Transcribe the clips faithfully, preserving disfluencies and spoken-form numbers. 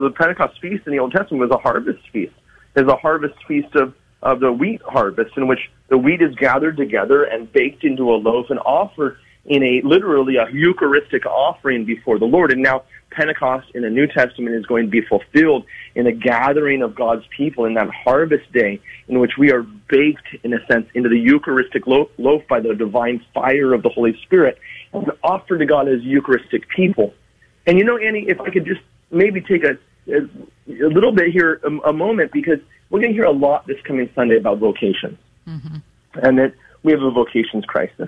the Pentecost feast in the Old Testament was a harvest feast. It's a harvest feast of, of the wheat harvest, in which the wheat is gathered together and baked into a loaf and offered in a literally a Eucharistic offering before the Lord. And now Pentecost in the New Testament is going to be fulfilled in a gathering of God's people in that harvest day, in which we are baked, in a sense, into the Eucharistic loaf, loaf by the divine fire of the Holy Spirit, and offered to God as Eucharistic people. And you know, Annie, if I could just maybe take a, a, a little bit here, a, a moment, because we're going to hear a lot this coming Sunday about vocations, mm-hmm. and that we have a vocations crisis.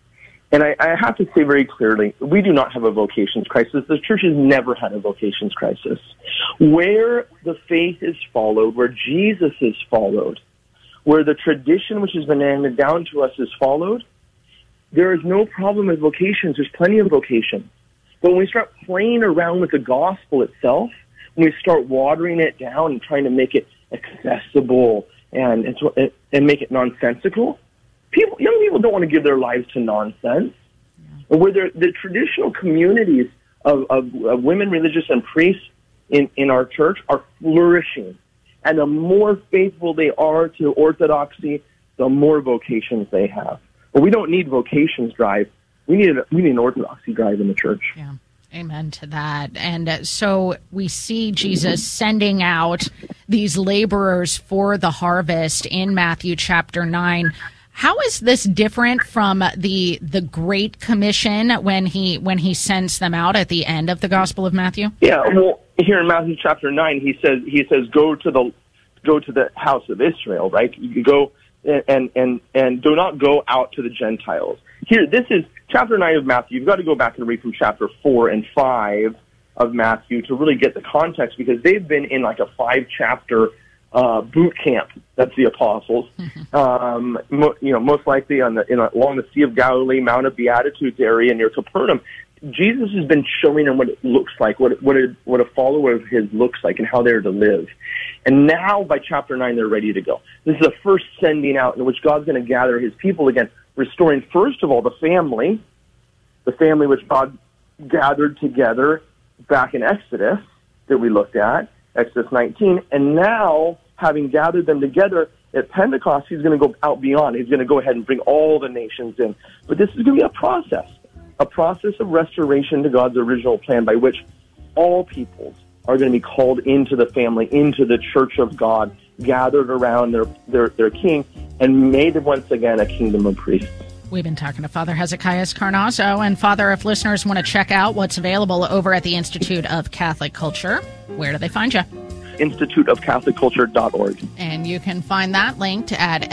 And I, I have to say very clearly, we do not have a vocations crisis. The church has never had a vocations crisis. Where the faith is followed, where Jesus is followed, where the tradition which has been handed down to us is followed, there is no problem with vocations. There's plenty of vocations. But when we start playing around with the gospel itself, when we start watering it down and trying to make it accessible and and, and make it nonsensical, people, young people don't want to give their lives to nonsense. Yeah. Where the traditional communities of, of, of women, religious, and priests in, in our church are flourishing. And the more faithful they are to orthodoxy, the more vocations they have. But we don't need vocations drive. We need, a, we need an orthodoxy drive in the church. Yeah. Amen to that. And uh, so we see Jesus sending out these laborers for the harvest in Matthew chapter nine. How is this different from the the Great Commission when he when he sends them out at the end of the Gospel of Matthew? Yeah, well, here in Matthew chapter nine, he says he says go to the go to the house of Israel, right? You go and and and do not go out to the Gentiles. Here, this is chapter nine of Matthew. You've got to go back and read from chapter four and five of Matthew to really get the context, because they've been in like a five chapter uh, boot camp. That's the apostles. Mm-hmm. Um, mo- you know, most likely on the in a, along the Sea of Galilee, Mount of Beatitudes area near Capernaum. Jesus has been showing them what it looks like, what what a, what a follower of his looks like, and how they're to live. And now, by chapter nine, they're ready to go. This is the first sending out in which God's going to gather his people again, restoring, first of all, the family, the family which God gathered together back in Exodus that we looked at, Exodus nineteen. And now, having gathered them together at Pentecost, he's going to go out beyond. He's going to go ahead and bring all the nations in. But this is going to be a process, a process of restoration to God's original plan by which all peoples are going to be called into the family, into the church of God, gathered around their, their, their king, and made once again a kingdom of priests. We've been talking to Father Hezekiah Carnazzo. And Father, if listeners want to check out what's available over at the Institute of Catholic Culture, where do they find you? institute of catholic culture dot org. And you can find that linked at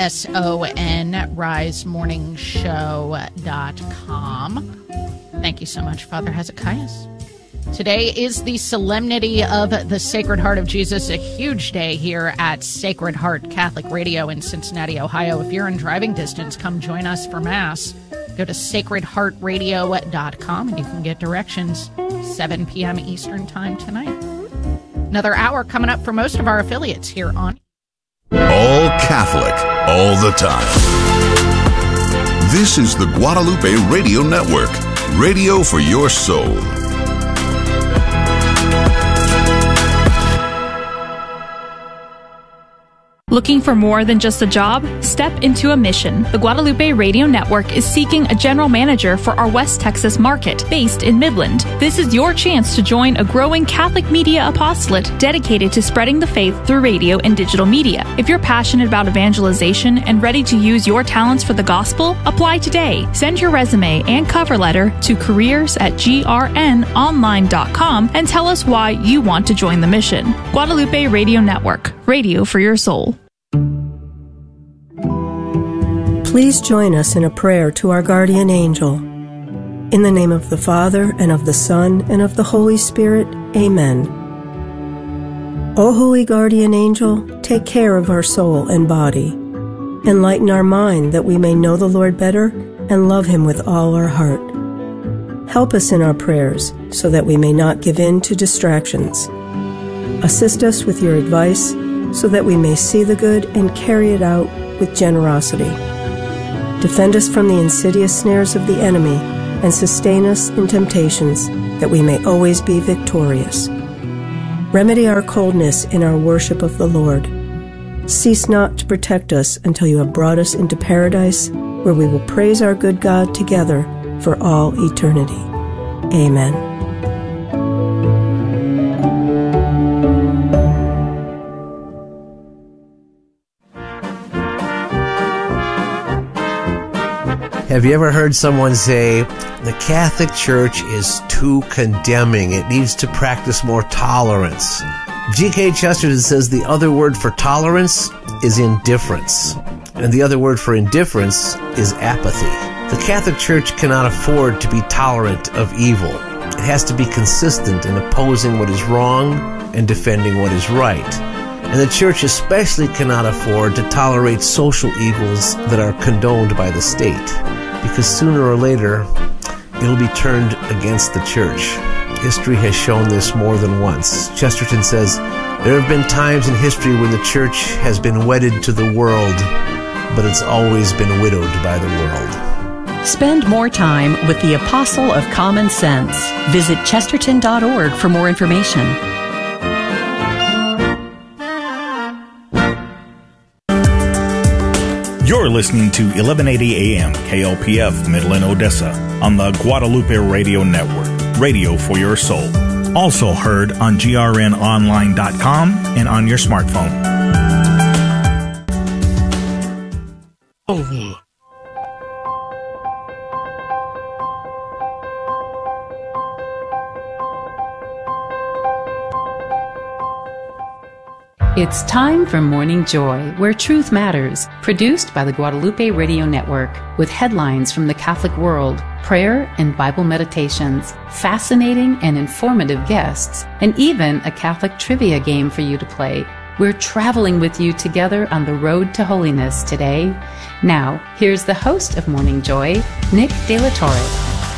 son rise morning show dot com. Thank you so much, Father Hezekiah. Today is the Solemnity of the Sacred Heart of Jesus, a huge day here at Sacred Heart Catholic Radio in Cincinnati, Ohio. If you're in driving distance, come join us for Mass. Go to sacred heart radio dot com and you can get directions. seven p.m. Eastern Time tonight. Another hour coming up for most of our affiliates here on All Catholic, all the time. This is the Guadalupe Radio Network, radio for your soul. Looking for more than just a job? Step into a mission. The Guadalupe Radio Network is seeking a general manager for our West Texas market, based in Midland. This is your chance to join a growing Catholic media apostolate dedicated to spreading the faith through radio and digital media. If you're passionate about evangelization and ready to use your talents for the gospel, apply today. Send your resume and cover letter to careers at g r n online dot com and tell us why you want to join the mission. Guadalupe Radio Network, radio for your soul. Please join us in a prayer to our guardian angel. In the name of the Father, and of the Son, and of the Holy Spirit, amen. O holy guardian angel, take care of our soul and body. Enlighten our mind that we may know the Lord better and love him with all our heart. Help us in our prayers so that we may not give in to distractions. Assist us with your advice so that we may see the good and carry it out with generosity. Defend us from the insidious snares of the enemy and sustain us in temptations that we may always be victorious. Remedy our coldness in our worship of the Lord. Cease not to protect us until you have brought us into paradise, where we will praise our good God together for all eternity. Amen. Have you ever heard someone say, the Catholic Church is too condemning, it needs to practice more tolerance? G K Chesterton says the other word for tolerance is indifference, and the other word for indifference is apathy. The Catholic Church cannot afford to be tolerant of evil. It has to be consistent in opposing what is wrong and defending what is right. And the Church especially cannot afford to tolerate social evils that are condoned by the state, because sooner or later, it'll be turned against the Church. History has shown this more than once. Chesterton says, there have been times in history when the Church has been wedded to the world, but it's always been widowed by the world. Spend more time with the Apostle of Common Sense. Visit chesterton dot org for more information. You're listening to eleven eighty A M K L P F Midland, Odessa on the Guadalupe Radio Network, radio for your soul. Also heard on G R N online dot com and on your smartphone. Oh. It's time for Morning Joy, where truth matters, produced by the Guadalupe Radio Network, with headlines from the Catholic world, prayer and Bible meditations, fascinating and informative guests, and even a Catholic trivia game for you to play. We're traveling with you together on the road to holiness today. Now, here's the host of Morning Joy, Nick De La Torre.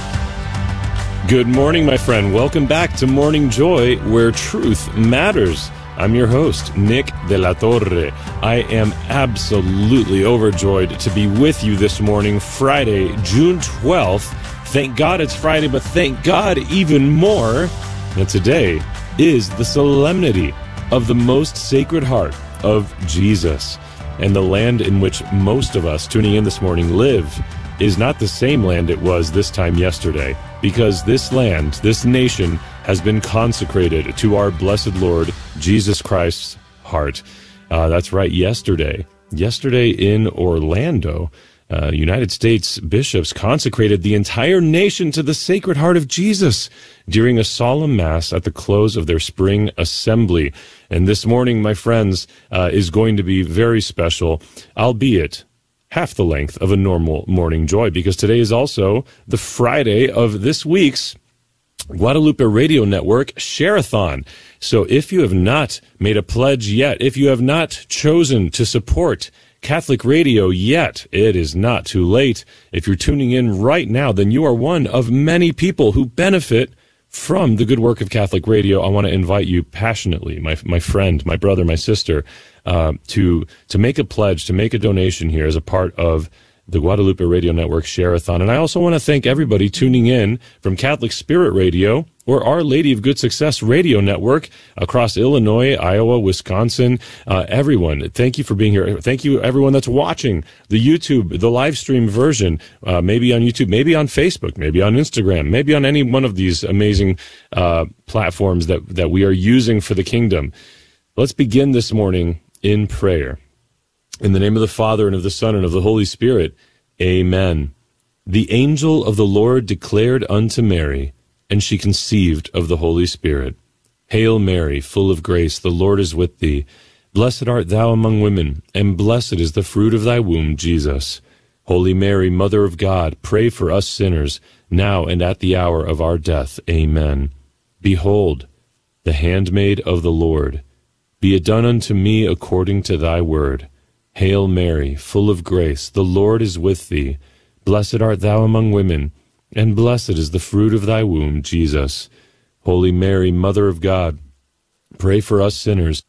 Good morning, my friend. Welcome back to Morning Joy, where truth matters. I'm your host, Nick De La Torre. I am absolutely overjoyed to be with you this morning, Friday, June twelfth. Thank God it's Friday, but thank God even more that today is the solemnity of the most sacred heart of Jesus. And the land in which most of us tuning in this morning live is not the same land it was this time yesterday, because this land, this nation, has been consecrated to our blessed Lord Jesus Christ's heart. Uh, that's right, yesterday. Yesterday in Orlando, uh, United States bishops consecrated the entire nation to the Sacred Heart of Jesus during a solemn mass at the close of their spring assembly. And this morning, my friends, uh, is going to be very special, albeit half the length of a normal Morning Joy, because today is also the Friday of this week's Guadalupe Radio Network Share-a-thon. So if you have not made a pledge yet, if you have not chosen to support Catholic Radio yet, it is not too late. If you're tuning in right now, then you are one of many people who benefit from the good work of Catholic Radio. I want to invite you passionately, my my friend, my brother, my sister, uh, to to make a pledge, to make a donation here as a part of the Guadalupe Radio Network Share-a-thon. And I also want to thank everybody tuning in from Catholic Spirit Radio or Our Lady of Good Success Radio Network across Illinois, Iowa, Wisconsin, uh, everyone. Thank you for being here. Thank you, everyone that's watching the YouTube, the live stream version, uh, maybe on YouTube, maybe on Facebook, maybe on Instagram, maybe on any one of these amazing uh, platforms that, that we are using for the kingdom. Let's begin this morning in prayer. In the name of the Father, and of the Son, and of the Holy Spirit, Amen. The angel of the Lord declared unto Mary, and she conceived of the Holy Spirit. Hail Mary, full of grace, the Lord is with thee. Blessed art thou among women, and blessed is the fruit of thy womb, Jesus. Holy Mary, Mother of God, pray for us sinners, now and at the hour of our death. Amen. Behold, the handmaid of the Lord. Be it done unto me according to thy word. Hail Mary, full of grace, the Lord is with thee. Blessed art thou among women, and blessed is the fruit of thy womb, Jesus. Holy Mary, Mother of God, pray for us sinners,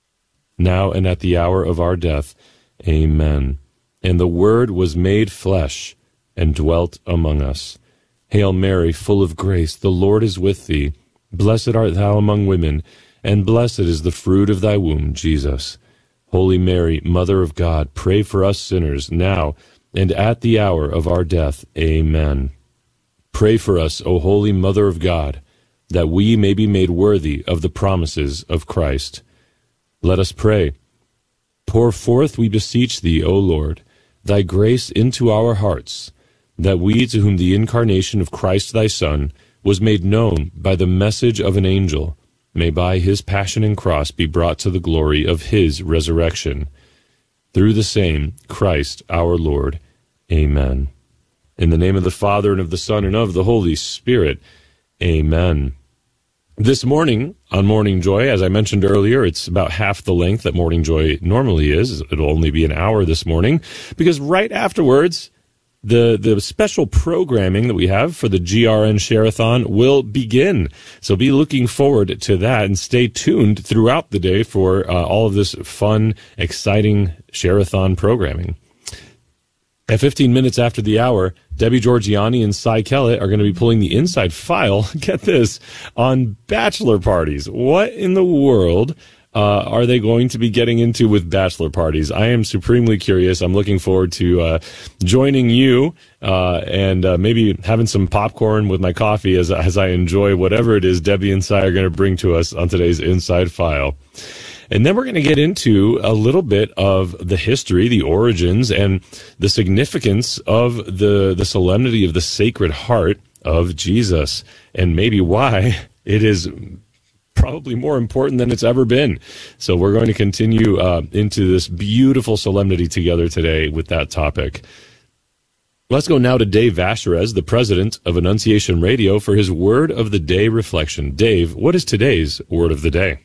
now and at the hour of our death. Amen. And the Word was made flesh, and dwelt among us. Hail Mary, full of grace, the Lord is with thee. Blessed art thou among women, and blessed is the fruit of thy womb, Jesus. Holy Mary, Mother of God, pray for us sinners, now and at the hour of our death. Amen. Pray for us, O Holy Mother of God, that we may be made worthy of the promises of Christ. Let us pray. Pour forth, we beseech thee, O Lord, thy grace into our hearts, that we, to whom the incarnation of Christ thy Son was made known by the message of an angel, may by his passion and cross be brought to the glory of his resurrection. Through the same Christ our Lord. Amen. In the name of the Father, and of the Son, and of the Holy Spirit. Amen. This morning on Morning Joy, as I mentioned earlier, it's about half the length that Morning Joy normally is. It'll only be an hour this morning, because right afterwards, the the special programming that we have for the G R N Share-a-thon will begin. So be looking forward to that, and stay tuned throughout the day for uh, all of this fun, exciting Share-a-thon programming. At fifteen minutes after the hour, Debbie Georgiani and Cy Kellett are going to be pulling the inside file, get this, on bachelor parties. What in the world uh, are they going to be getting into with bachelor parties? I am supremely curious. I'm looking forward to uh, joining you uh, and uh, maybe having some popcorn with my coffee as, as I enjoy whatever it is Debbie and Cy are going to bring to us on today's Inside File. And then we're going to get into a little bit of the history, the origins, and the significance of the, the solemnity of the Sacred Heart of Jesus, and maybe why it is probably more important than it's ever been. So we're going to continue uh, into this beautiful solemnity together today with that topic. Let's go now to Dave Vacherez, the president of Annunciation Radio, for his Word of the Day reflection. Dave, what is today's Word of the Day?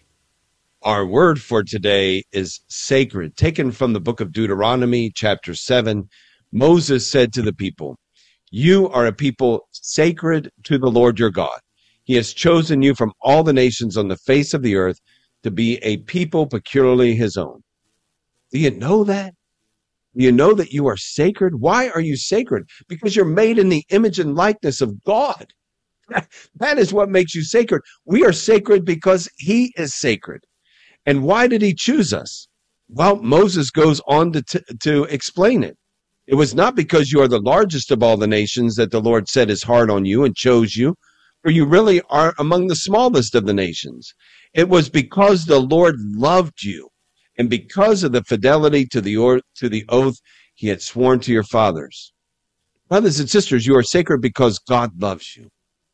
Our word for today is sacred, taken from the book of Deuteronomy, chapter seven. Moses said to the people, "You are a people sacred to the Lord your God. He has chosen you from all the nations on the face of the earth to be a people peculiarly his own." Do you know that? Do you know that you are sacred? Why are you sacred? Because you're made in the image and likeness of God. That is what makes you sacred. We are sacred because he is sacred. And why did he choose us? Well, Moses goes on to, t- to explain it. It was not because you are the largest of all the nations that the Lord set his heart on you and chose you, for you really are among the smallest of the nations. It was because the Lord loved you, and because of the fidelity to the, or- to the oath he had sworn to your fathers. Brothers and sisters, you are sacred because God loves you.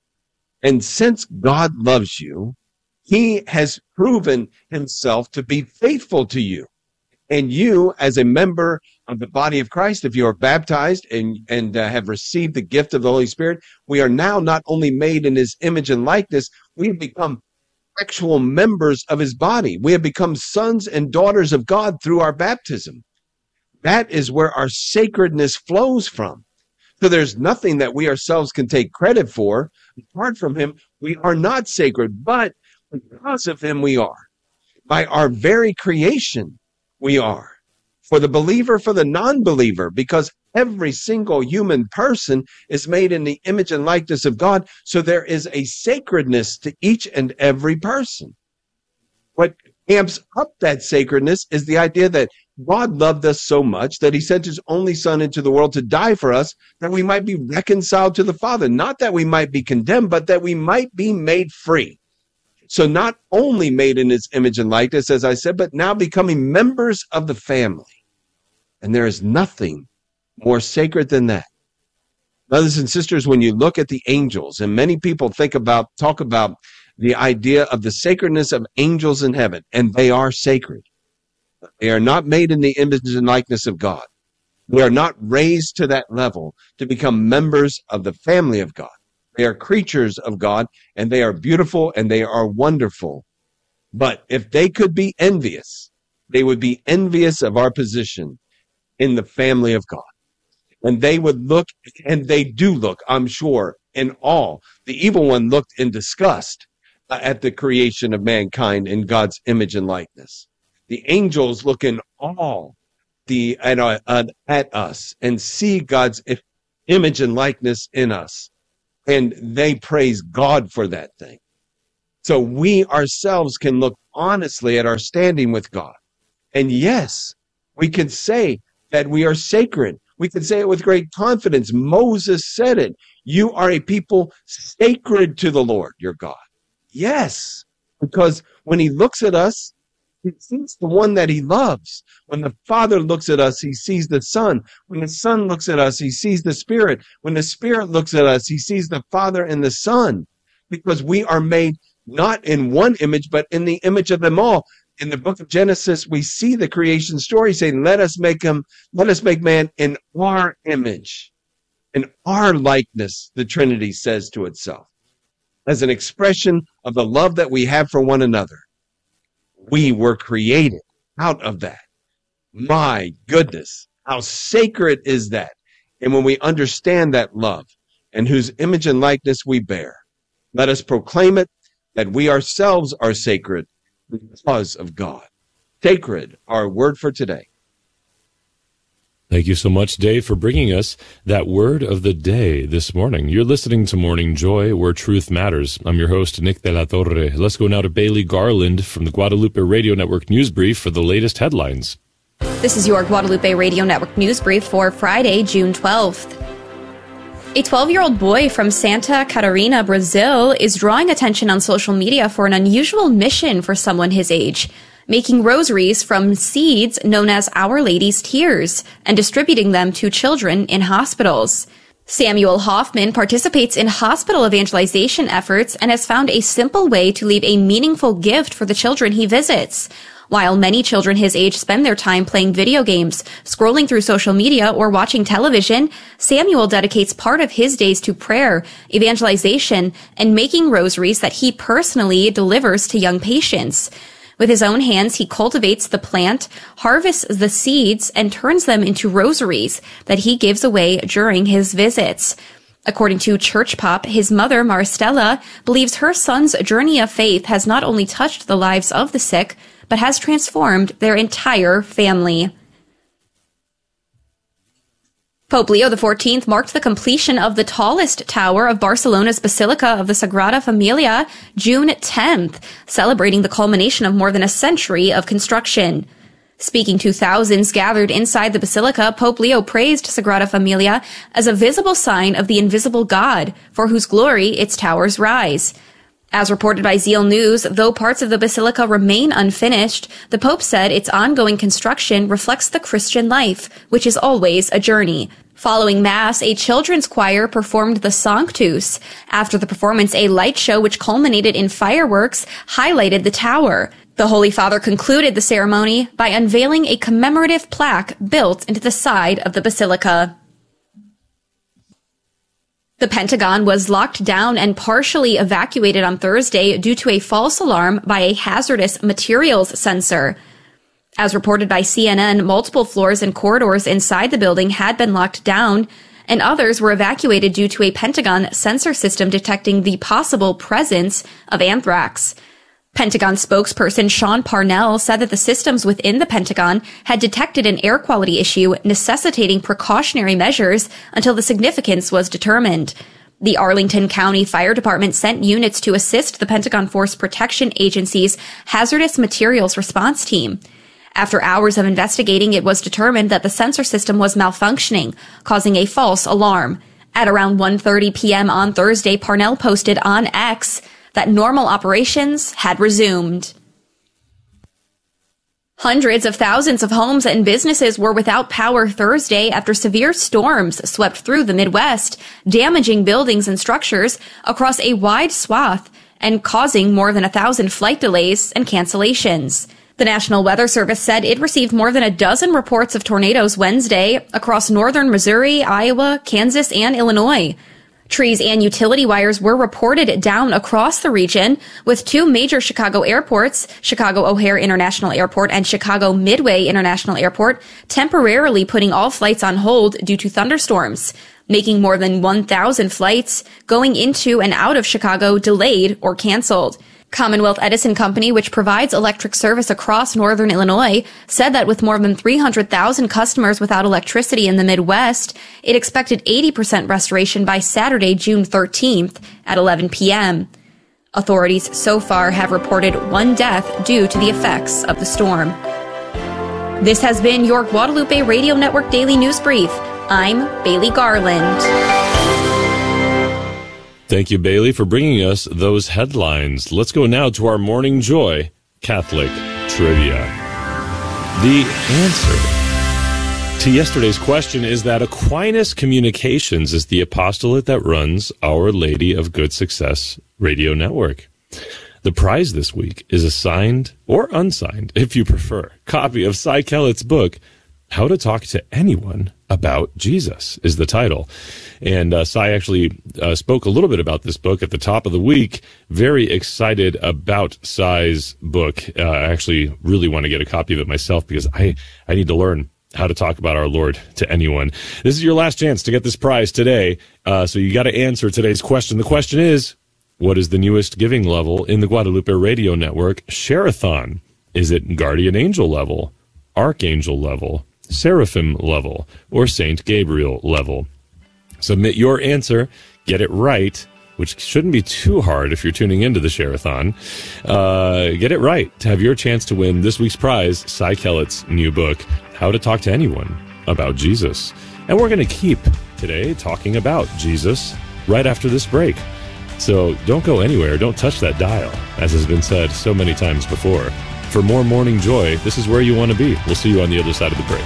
And since God loves you, he has proven himself to be faithful to you. And you, as a member of the body of Christ, if you are baptized and, and uh, have received the gift of the Holy Spirit, we are now not only made in his image and likeness, we have become actual members of his body. We have become sons and daughters of God through our baptism. That is where our sacredness flows from. So there's nothing that we ourselves can take credit for. Apart from him, we are not sacred, but because of him, we are. By our very creation, we are. For the believer, for the non-believer, because every single human person is made in the image and likeness of God, so there is a sacredness to each and every person. What amps up that sacredness is the idea that God loved us so much that he sent his only son into the world to die for us, that we might be reconciled to the Father. Not that we might be condemned, but that we might be made free. So not only made in his image and likeness, as I said, but now becoming members of the family. And there is nothing more sacred than that. Brothers and sisters, when you look at the angels, and many people think about, talk about the idea of the sacredness of angels in heaven, and they are sacred. They are not made in the image and likeness of God. They are not raised to that level to become members of the family of God. They are creatures of God, and they are beautiful, and they are wonderful. But if they could be envious, they would be envious of our position in the family of God. And they would look, and they do look, I'm sure, in awe. The evil one looked in disgust at the creation of mankind in God's image and likeness. The angels look in awe the, at, uh, at us and see God's image and likeness in us. And they praise God for that thing. So we ourselves can look honestly at our standing with God. And yes, we can say that we are sacred. We can say it with great confidence. Moses said it. You are a people sacred to the Lord, your God. Yes, because when he looks at us, he sees the one that he loves. When the Father looks at us, he sees the Son. When the Son looks at us, he sees the Spirit. When the Spirit looks at us, he sees the Father and the Son. Because we are made not in one image, but in the image of them all. In the book of Genesis, we see the creation story saying, let us make him, let us make man in our image, in our likeness, the Trinity says to itself, as an expression of the love that we have for one another. We were created out of that. My goodness, how sacred is that? And when we understand that love and whose image and likeness we bear, let us proclaim it that we ourselves are sacred because of God. Sacred, our word for today. Thank you so much, Dave, for bringing us that word of the day this morning. You're listening to Morning Joy, where truth matters. I'm your host, Nick de la Torre. Let's go now to Bailey Garland from the Guadalupe Radio Network News Brief for the latest headlines. This is your Guadalupe Radio Network News Brief for Friday, June twelfth. A twelve-year-old boy from Santa Catarina, Brazil, is drawing attention on social media for an unusual mission for someone his age, making rosaries from seeds known as Our Lady's Tears and distributing them to children in hospitals. Samuel Hoffman participates in hospital evangelization efforts and has found a simple way to leave a meaningful gift for the children he visits. While many children his age spend their time playing video games, scrolling through social media, or watching television, Samuel dedicates part of his days to prayer, evangelization, and making rosaries that he personally delivers to young patients. With his own hands, he cultivates the plant, harvests the seeds, and turns them into rosaries that he gives away during his visits. According to Church Pop, his mother, Maristella, believes her son's journey of faith has not only touched the lives of the sick, but has transformed their entire family. Pope Leo the fourteenth marked the completion of the tallest tower of Barcelona's Basilica of the Sagrada Familia June tenth, celebrating the culmination of more than a century of construction. Speaking to thousands gathered inside the Basilica, Pope Leo praised Sagrada Familia as a visible sign of the invisible God, for whose glory its towers rise. As reported by Zeal News, though parts of the Basilica remain unfinished, the Pope said its ongoing construction reflects the Christian life, which is always a journey. Following Mass, a children's choir performed the Sanctus. After the performance, a light show which culminated in fireworks highlighted the tower. The Holy Father concluded the ceremony by unveiling a commemorative plaque built into the side of the Basilica. The Pentagon was locked down and partially evacuated on Thursday due to a false alarm by a hazardous materials sensor. As reported by C N N, multiple floors and corridors inside the building had been locked down, and others were evacuated due to a Pentagon sensor system detecting the possible presence of anthrax. Pentagon spokesperson Sean Parnell said that the systems within the Pentagon had detected an air quality issue necessitating precautionary measures until the significance was determined. The Arlington County Fire Department sent units to assist the Pentagon Force Protection Agency's Hazardous Materials Response Team. After hours of investigating, it was determined that the sensor system was malfunctioning, causing a false alarm. At around one thirty p.m. on Thursday, Parnell posted on X that normal operations had resumed. Hundreds of thousands of homes and businesses were without power Thursday after severe storms swept through the Midwest, damaging buildings and structures across a wide swath and causing more than a thousand flight delays and cancellations. The National Weather Service said it received more than a dozen reports of tornadoes Wednesday across northern Missouri, Iowa, Kansas, and Illinois. Trees and utility wires were reported down across the region, with two major Chicago airports, Chicago O'Hare International Airport and Chicago Midway International Airport, temporarily putting all flights on hold due to thunderstorms, making more than one thousand flights going into and out of Chicago delayed or canceled. Commonwealth Edison Company, which provides electric service across northern Illinois, said that with more than three hundred thousand customers without electricity in the Midwest, it expected eighty percent restoration by Saturday, June thirteenth at eleven p.m. Authorities so far have reported one death due to the effects of the storm. This has been your Guadalupe Radio Network Daily News Brief. I'm Bailey Garland. Thank you, Bailey, for bringing us those headlines. Let's go now to our Morning Joy Catholic Trivia. The answer to yesterday's question is that Aquinas Communications is the apostolate that runs Our Lady of Good Success Radio Network. The prize this week is a signed, or unsigned, if you prefer, copy of Cy Kellett's book, How to Talk to Anyone About Jesus, is the title. And uh, Cy actually uh, spoke a little bit about this book at the top of the week. Very excited about Cy's book. Uh, I actually really want to get a copy of it myself because I, I need to learn how to talk about our Lord to anyone. This is your last chance to get this prize today. Uh, so you got to answer today's question. The question is, what is the newest giving level in the Guadalupe Radio Network Share-a-thon? Is it Guardian Angel level, Archangel level, Seraphim level, or Saint Gabriel level? Submit your answer, get it right, which shouldn't be too hard if you're tuning into the Share-a-thon. Uh, get it right to have your chance to win this week's prize, Cy Kellett's new book, How to Talk to Anyone About Jesus. And we're going to keep today talking about Jesus right after this break. So don't go anywhere. Don't touch that dial, as has been said so many times before. For more Morning Joy, this is where you want to be. We'll see you on the other side of the break.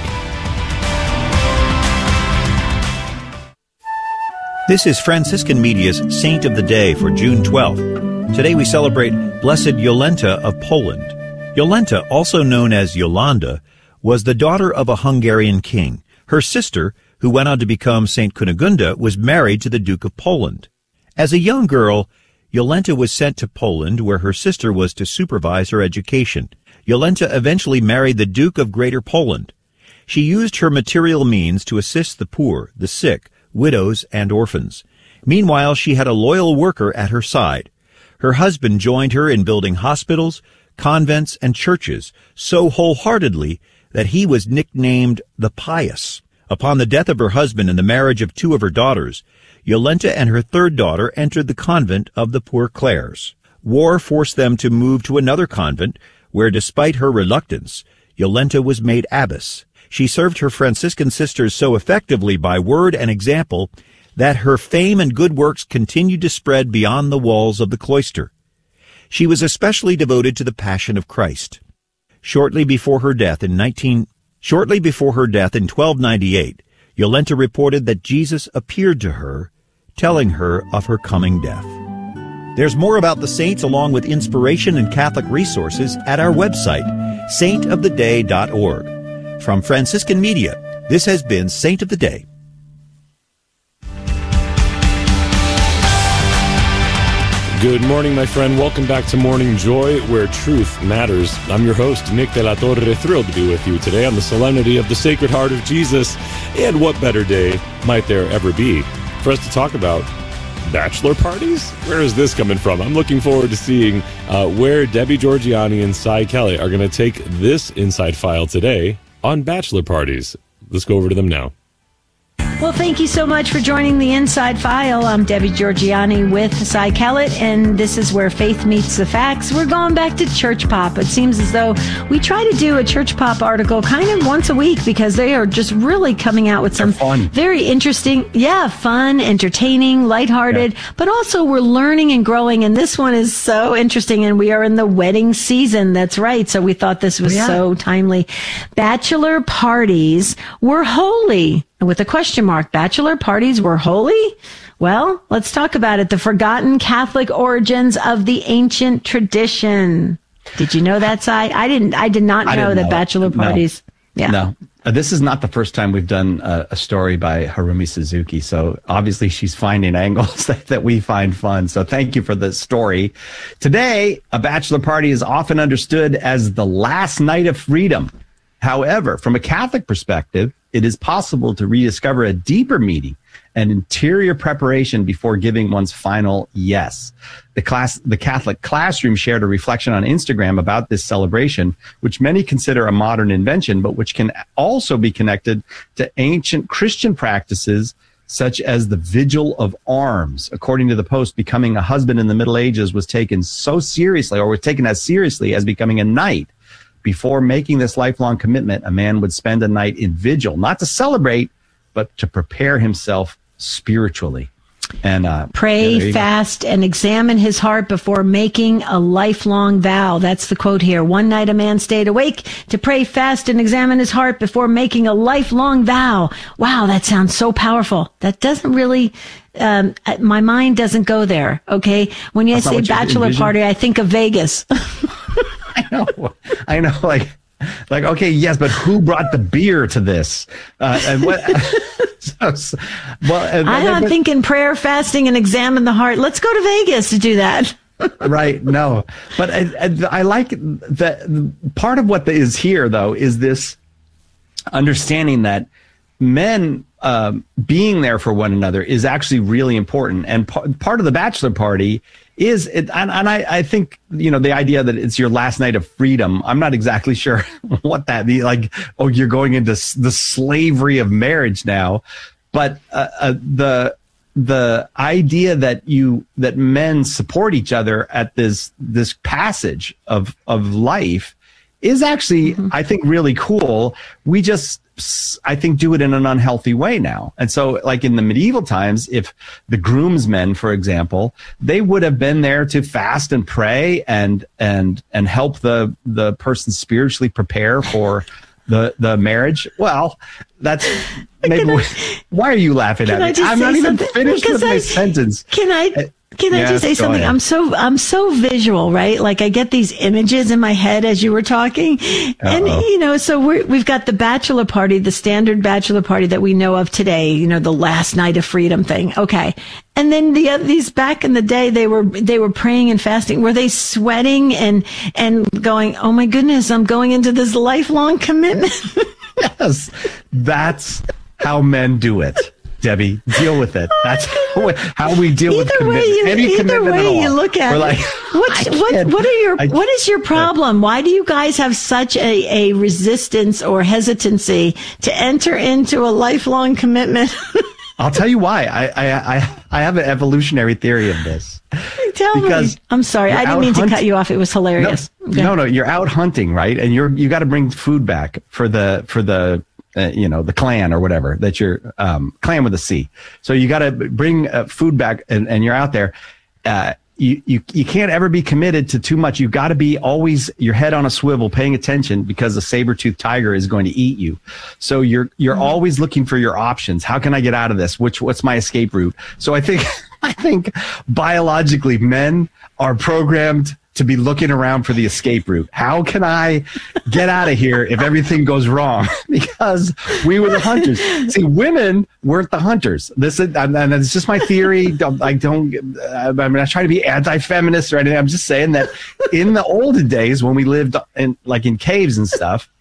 This is Franciscan Media's Saint of the Day for June twelfth. Today we celebrate Blessed Jolenta of Poland. Jolenta, also known as Yolanda, was the daughter of a Hungarian king. Her sister, who went on to become Saint Kunigunda, was married to the Duke of Poland. As a young girl, Jolenta was sent to Poland, where her sister was to supervise her education. Jolenta eventually married the Duke of Greater Poland. She used her material means to assist the poor, the sick, widows, and orphans. Meanwhile, she had a loyal worker at her side. Her husband joined her in building hospitals, convents, and churches so wholeheartedly that he was nicknamed the Pious. Upon the death of her husband and the marriage of two of her daughters, Jolenta and her third daughter entered the convent of the Poor Clares. War forced them to move to another convent, where despite her reluctance, Jolenta was made abbess. She served her Franciscan sisters so effectively by word and example that her fame and good works continued to spread beyond the walls of the cloister. She was especially devoted to the Passion of Christ. Shortly before her death in nineteen Shortly before her death in twelve ninety-eight, Jolenta reported that Jesus appeared to her, telling her of her coming death. There's more about the saints along with inspiration and Catholic resources at our website, saint of the day dot org. From Franciscan Media, this has been Saint of the Day. Good morning, my friend. Welcome back to Morning Joy, where truth matters. I'm your host, Nick de la Torre, thrilled to be with you today on the solemnity of the Sacred Heart of Jesus. And what better day might there ever be for us to talk about bachelor parties? Where is this coming from? I'm looking forward to seeing uh, where Debbie Georgianni and Cy Kellett are going to take this inside file today on bachelor parties. Let's go over to them now. Well, thank you so much for joining the Inside File. I'm Debbie Georgianni with Cy Kellett, and this is where faith meets the facts. We're going back to Church Pop. It seems as though we try to do a Church Pop article kind of once a week because they are just really coming out with some very interesting, yeah, fun, entertaining, lighthearted, yeah. But also we're learning and growing, and this one is so interesting, and we are in the wedding season. That's right. So we thought this was yeah. so timely. Bachelor parties were holy. With a question mark, bachelor parties were holy? Well, let's talk about it. The forgotten Catholic origins of the ancient tradition. Did you know that, Cy? I didn't. I did not know didn't that know bachelor it. parties. No. Yeah. No. Uh, this is not the first time we've done a, a story by Harumi Suzuki. So obviously she's finding angles that, that we find fun. So thank you for the story. Today, a bachelor party is often understood as the last night of freedom. However, from a Catholic perspective, it is possible to rediscover a deeper meaning and interior preparation before giving one's final yes. The class, the Catholic Classroom shared a reflection on Instagram about this celebration, which many consider a modern invention, but which can also be connected to ancient Christian practices such as the Vigil of Arms. According to the Post, becoming a husband in the Middle Ages was taken so seriously, or was taken as seriously as becoming a knight. Before making this lifelong commitment, a man would spend a night in vigil, not to celebrate, but to prepare himself spiritually. And uh, pray, yeah, fast, and examine his heart before making a lifelong vow. That's the quote here. One night a man stayed awake to pray, fast, and examine his heart before making a lifelong vow. Wow, that sounds so powerful. That doesn't really, um, my mind doesn't go there. Okay, when you That's say bachelor envision? party, I think of Vegas. I know, I know, like, like okay, yes, but who brought the beer to this? Uh, and what? so, well, and, I'm not but, thinking prayer, fasting, and examine the heart. Let's go to Vegas to do that. Right. No, but I, I, I like that. Part of what is here, though, is this understanding that men um, being there for one another is actually really important. And p- part of the bachelor party is, it, and, and I, I think, you know, the idea that it's your last night of freedom, I'm not exactly sure what that means. Like, oh, you're going into s- the slavery of marriage now. But uh, uh, the the idea that you that men support each other at this this passage of of life is actually, mm-hmm. I think, really cool. We just, I think, do it in an unhealthy way now. And so, like in the medieval times, if the groomsmen, for example, they would have been there to fast and pray and and and help the the person spiritually prepare for the the marriage. Well, that's maybe. I, why are you laughing at me? I'm not even finished with my sentence. Can I? Can I yes, just say something? ahead. I'm so I'm so visual, right? Like I get these images in my head as you were talking, Uh-oh. and you know, so we're, we've got the bachelor party, the standard bachelor party that we know of today. You know, the last night of freedom thing. Okay, and then the these back in the day, they were they were praying and fasting. Were they sweating and and going, oh my goodness, I'm going into this lifelong commitment? Yes, that's how men do it. Debbie, deal with it. That's how, how we deal either with commitment. Way you, Any either commitment way at all. you look at We're it. like, What's, what, what are your, I, what is your problem? Why do you guys have such a, a resistance or hesitancy to enter into a lifelong commitment? I'll tell you why. I, I, I, I have an evolutionary theory of this. Tell because me. I'm sorry. I didn't mean hunt- to cut you off. It was hilarious. No, okay. no, no, you're out hunting, right? And you're, you got to bring food back for the, for the, Uh, you know, the clan or whatever that you're, um, clan with a C. So you got to bring uh, food back and, and you're out there. Uh, you, you, you can't ever be committed to too much. You've got to be always your head on a swivel, paying attention because the saber-toothed tiger is going to eat you. So you're, you're mm-hmm. always looking for your options. How can I get out of this? Which, what's my escape route? So I think, I think biologically men are programmed to be looking around for the escape route. How can I get out of here if everything goes wrong? Because we were the hunters. See, women weren't the hunters. This is, and it's just my theory. I don't, I'm not trying to be anti-feminist or anything. I'm just saying that in the olden days when we lived in, like in caves and stuff,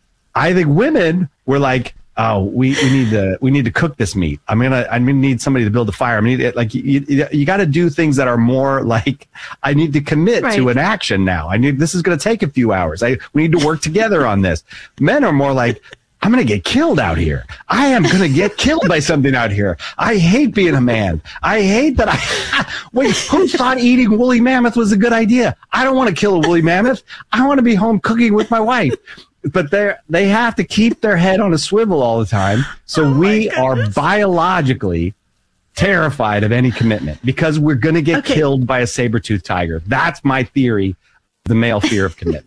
I think women were like, oh, we, we need to we need to cook this meat. I'm gonna I'm gonna need somebody to build a fire. I mean, like you you, you got to do things that are more like I need to commit right. to an action now. I need this is gonna take a few hours. I we need to work together on this. Men are more like, I'm gonna get killed out here. I am gonna get killed by something out here. I hate being a man. I hate that I wait. Who thought eating woolly mammoth was a good idea? I don't want to kill a woolly mammoth. I want to be home cooking with my wife. But they they have to keep their head on a swivel all the time. So oh we are biologically terrified of any commitment because we're going to get okay. killed by a saber-toothed tiger. That's my theory, the male fear of commitment.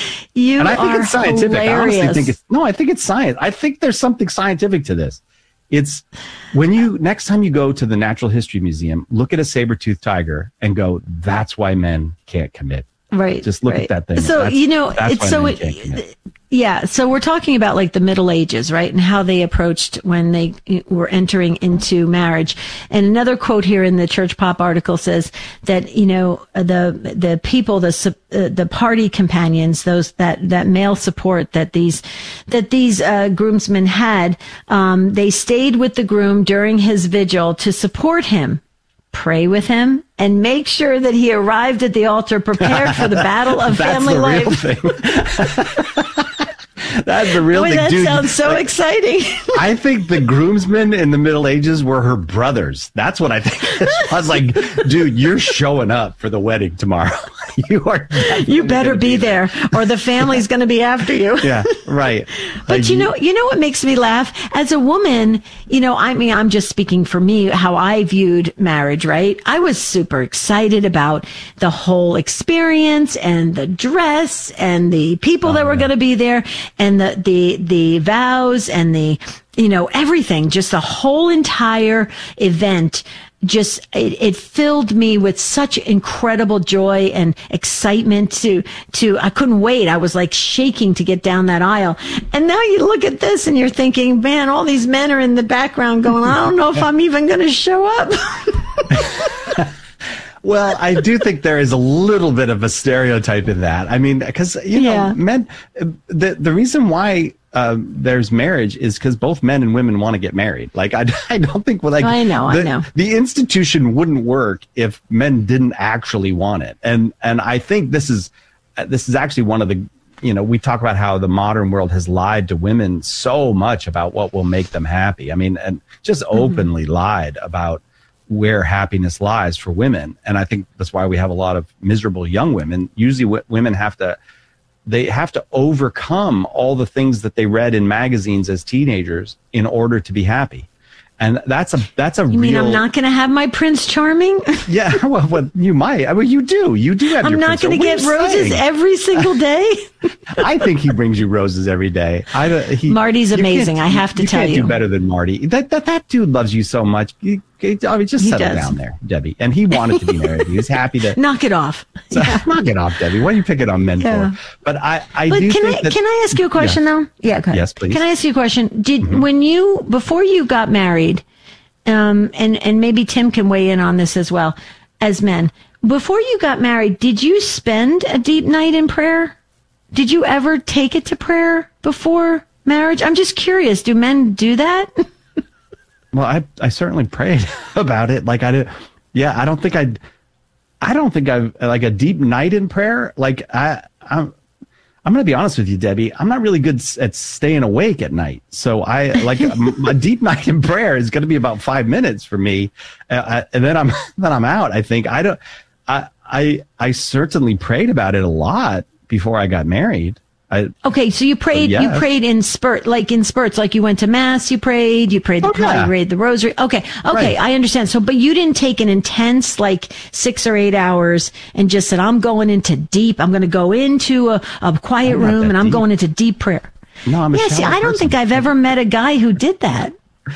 You and I think are it's scientific. Hilarious. I honestly think it's no, I think it's science. I think there's something scientific to this. It's when you next time you go to the Natural History Museum, look at a saber-toothed tiger and go, that's why men can't commit. Right. Just look right. at that thing. So, that's, you know, it's so it, yeah. So we're talking about like the Middle Ages, right? And how they approached when they were entering into marriage. And another quote here in the Church Pop article says that, you know, the, the people, the, uh, the party companions, those, that, that male support that these, that these, uh, groomsmen had, um, they stayed with the groom during his vigil to support him, pray with him, and make sure that he arrived at the altar prepared for the battle of family life. That's That's the real Boy, thing, that dude. sounds so Like, exciting. I think the groomsmen in the Middle Ages were her brothers. That's what I think. I was like, dude, you're showing up for the wedding tomorrow. You are. You better be there, or the family's going to be after you. Yeah, right. But Like, you know, you know what makes me laugh? As a woman, you know, I mean, I'm just speaking for me, how I viewed marriage, right? I was super excited about the whole experience and the dress and the people Oh, that were yeah. going to be there and the, the, the vows and the, you know, everything, just the whole entire event. Just, it, it filled me with such incredible joy and excitement to, to, I couldn't wait. I was like shaking to get down that aisle. And now you look at this and you're thinking, man, all these men are in the background going, I don't know if I'm even going to show up. Well, I do think there is a little bit of a stereotype in that. I mean, because, you know, Yeah. men, the, the reason why um, there's marriage is because both men and women want to get married. Like, I, I don't think, well, like, I know, the, I know. the institution wouldn't work if men didn't actually want it. And, and I think this is, this is actually one of the, you know, we talk about how the modern world has lied to women so much about what will make them happy. I mean, and just openly mm-hmm. lied about where happiness lies for women. And I think that's why we have a lot of miserable young women. Usually w- women have to, they have to overcome all the things that they read in magazines as teenagers in order to be happy. And that's a, that's a You real. mean I'm not going to have my Prince Charming? Yeah, well, well, you might. I mean, you do. You do have I'm your not Prince going to Charming. get What are you roses saying? every single day. I think he brings you roses every day. I, don't- he, Marty's you can't- amazing, I have to you tell can't you. do better than Marty. That that that dude loves you so much. You, I mean, just He settle does. down there, Debbie. And he wanted to be married. He was happy to Knock it off. so, knock it off, Debbie. What are you picking on men Yeah. for? But I, I But do can think I that, can I ask you a question Yeah. though? Yeah, go ahead. Yes, please. Can I ask you a question? Did when you before you got married, um, and and maybe Tim can weigh in on this as well, as men, before you got married, did you spend a deep night in prayer? Did you ever take it to prayer before marriage? I'm just curious. Do men do that? Well, I I certainly prayed about it. Like I did. Yeah, I don't think I'd. I don't think I've like a deep night in prayer. Like I, I'm, I'm going to be honest with you, Debbie. I'm not really good s- at staying awake at night. So I like a, a deep night in prayer is going to be about five minutes for me, uh, and then I'm then I'm out. I think I don't. I I I certainly prayed about it a lot before I got married. I, Okay, so you prayed. yes. You prayed in spurt, like in spurts, like you went to mass. You prayed. You prayed the Oh, prayer. yeah. You read the rosary. Okay, okay, Right. I understand. So, but you didn't take an intense, like six or eight hours, and just said, "I'm going into deep. I'm going to go into a, a quiet I'm not room, that and I'm deep. going into deep prayer." no, I'm a Yeah, see, shallow I don't person. think I've ever met a guy who did that.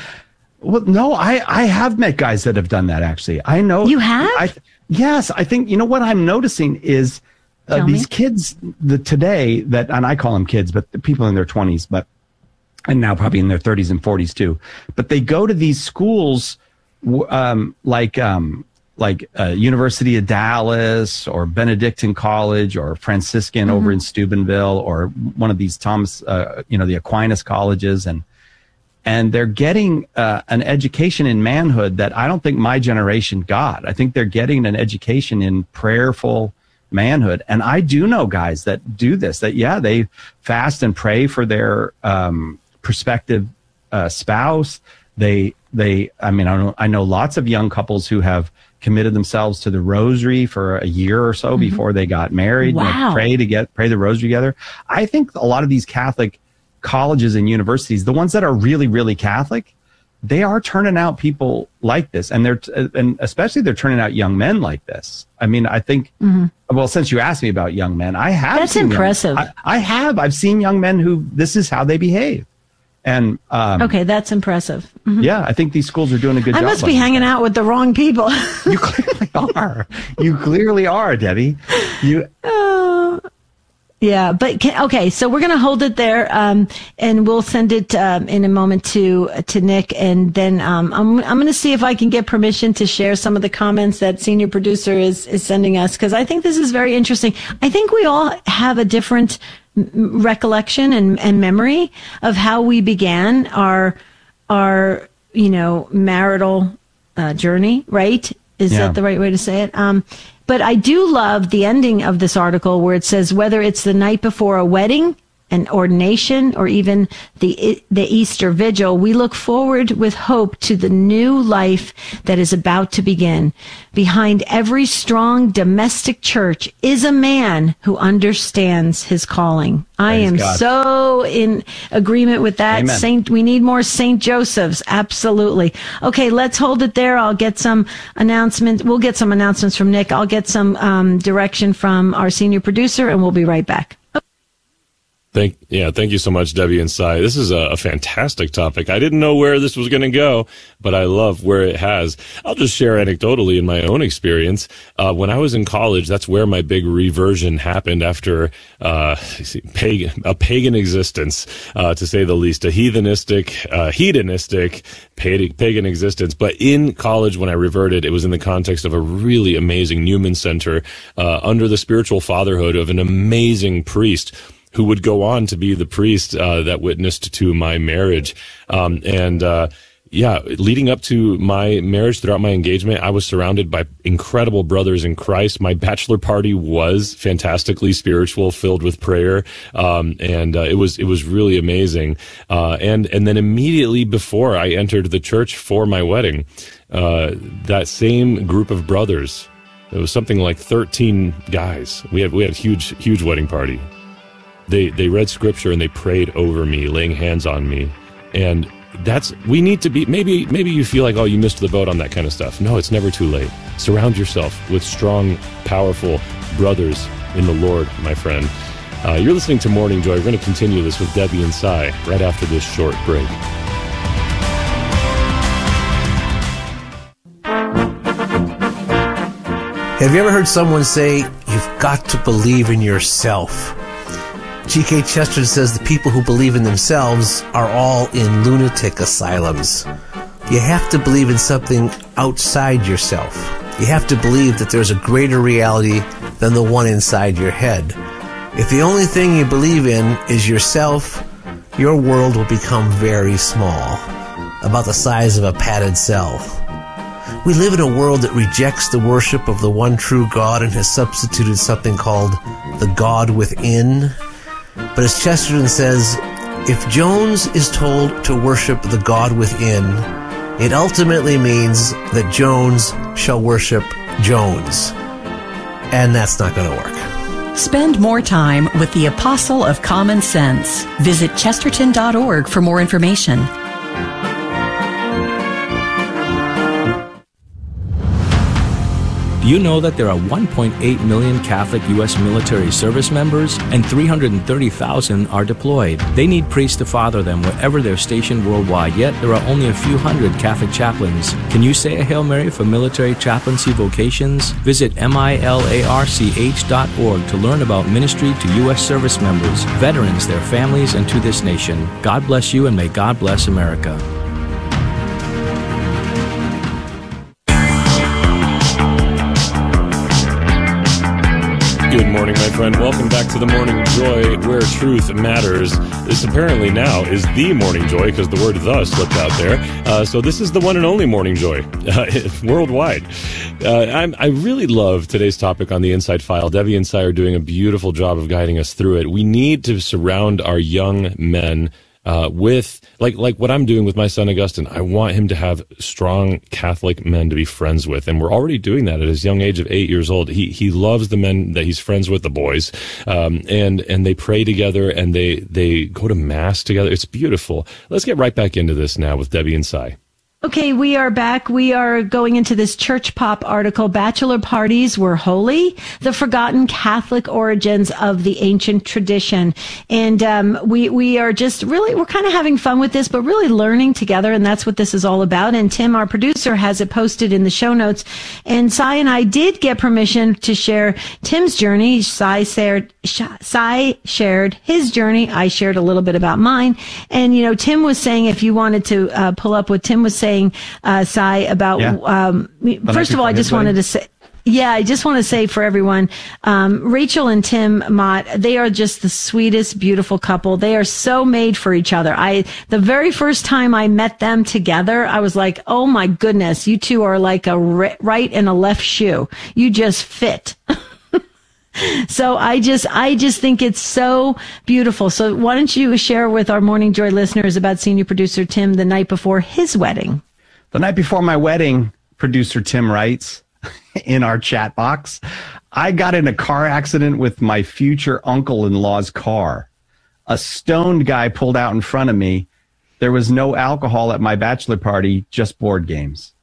Well, no, I, I have met guys that have done that, actually. I know. You have? I, yes. I think, you know, what I'm noticing is uh, Tell these me. kids the, today that, and I call them kids, but the people in their twenties, but, and now probably in their thirties and forties too, but they go to these schools, w- um, like, um, like uh, University of Dallas or Benedictine College or Franciscan over in Steubenville or one of these Thomas, uh, you know, the Aquinas colleges, and and they're getting uh, an education in manhood that I don't think my generation got. I think they're getting an education in prayerful manhood. And I do know guys that do this, that, yeah, they fast and pray for their um, prospective uh, spouse. They, they, I mean, I know, I know lots of young couples who have committed themselves to the rosary for a year or so before they got married. you know, Wow. pray to get, pray the rosary together. I think a lot of these Catholic colleges and universities, the ones that are really, really Catholic, they are turning out people like this. And they're, and especially they're turning out young men like this. I mean, I think, well, since you asked me about young men, I have. That's seen young- impressive. I, I have. I've seen young men who this is how they behave. And, um, Okay, that's impressive. Mhm. yeah, I think these schools are doing a good I job. must be of it. hanging out with the wrong people. You clearly are. You clearly are, Debbie. You, Oh, yeah, but can, okay, so we're going to hold it there, um, and we'll send it um, in a moment to to Nick, and then um, I'm I'm going to see if I can get permission to share some of the comments that senior producer is is sending us, because I think this is very interesting. I think we all have a different m- recollection and, and memory of how we began our our you know marital uh, journey, right? Is Yeah. that the right way to say it? Um, but I do love the ending of this article where it says whether it's the night before a wedding an ordination or even the the Easter Vigil, we look forward with hope to the new life that is about to begin. Behind every strong domestic church is a man who understands his calling. I Praise am God. so in agreement with that. Amen. Saint, we need more Saint Josephs. Absolutely. Okay, let's hold it there. I'll get some announcements. We'll get some announcements from Nick. I'll get some um, direction from our senior producer, and we'll be right back. Thank yeah, thank you so much, Debbie and Cy. This is a, a fantastic topic. I didn't know where this was going to go, but I love where it has. I'll just share anecdotally in my own experience. Uh, when I was in college, that's where my big reversion happened after uh, pagan, a pagan existence, uh, to say the least, a heathenistic, uh, hedonistic pagan existence. But in college, when I reverted, it was in the context of a really amazing Newman Center uh, under the spiritual fatherhood of an amazing priest who would go on to be the priest uh, that witnessed to my marriage. Um, and uh, yeah, leading up to my marriage, throughout my engagement, I was surrounded by incredible brothers in Christ. My bachelor party was fantastically spiritual, filled with prayer, um, and uh, it was it was really amazing. Uh, and and then immediately before I entered the church for my wedding, uh, that same group of brothers, it was something like thirteen guys. We had we had a huge huge wedding party. They they read scripture and they prayed over me, laying hands on me. And that's, we need to be, maybe maybe you feel like, oh, you missed the boat on that kind of stuff. No, it's never too late. Surround yourself with strong, powerful brothers in the Lord, my friend. Uh, you're listening to Morning Joy. We're going to continue this with Debbie and Cy right after this short break. Have you ever heard someone say, you've got to believe in yourself? G K Chesterton says the people who believe in themselves are all in lunatic asylums. You have to believe in something outside yourself. You have to believe that there's a greater reality than the one inside your head. If the only thing you believe in is yourself, your world will become very small, about the size of a padded cell. We live in a world that rejects the worship of the one true God and has substituted something called the God within. But as Chesterton says, if Jones is told to worship the God within, it ultimately means that Jones shall worship Jones. And that's not going to work. Spend more time with the Apostle of Common Sense. Visit chesterton dot org for more information. Do you know that there are one point eight million Catholic U S military service members and three hundred thirty thousand are deployed? They need priests to father them wherever they're stationed worldwide, yet there are only a few hundred Catholic chaplains. Can you say a Hail Mary for military chaplaincy vocations? Visit milarch dot org to learn about ministry to U S service members, veterans, their families, and to this nation. God bless you and may God bless America. Good morning, my friend. Welcome back to the Morning Joy, where truth matters. This apparently now is the Morning Joy, because the word "the" slipped out there. Uh, so this is the one and only Morning Joy, uh, worldwide. Uh, I'm, I really love today's topic on the Inside File. Debbie and Cy are doing a beautiful job of guiding us through it. We need to surround our young men Uh, with, like, like what I'm doing with my son Augustine. I want him to have strong Catholic men to be friends with. And we're already doing that at his young age of eight years old. He, he loves the men that he's friends with, the boys. Um, and, and they pray together and they, they go to mass together. It's beautiful. Let's get right back into this now with Debbie and Cy. Okay, we are back. We are going into this Church Pop article, Bachelor Parties Were Holy, the Forgotten Catholic Origins of the Ancient Tradition. And um, we we are just really, we're kind of having fun with this, but really learning together, and that's what this is all about. And Tim, our producer, has it posted in the show notes. And Cy and I did get permission to share Tim's journey. Cy shared, Cy shared his journey. I shared a little bit about mine. And, you know, Tim was saying, if you wanted to uh, pull up what Tim was saying, Uh, Cy, about, yeah. um, first of all, I just wanted to say, yeah, I just want to say for everyone, um, Rachel and Tim Mott, they are just the sweetest, beautiful couple. They are so made for each other. I, the very first time I met them together, I was like, oh my goodness, you two are like a right and a left shoe. You just fit. So I just, I just think it's so beautiful. So why don't you share with our Morning Joy listeners about senior producer Tim the night before his wedding? The night before my wedding, producer Tim writes in our chat box, I got in a car accident with my future uncle-in-law's car. A stoned guy pulled out in front of me. There was no alcohol at my bachelor party, just board games.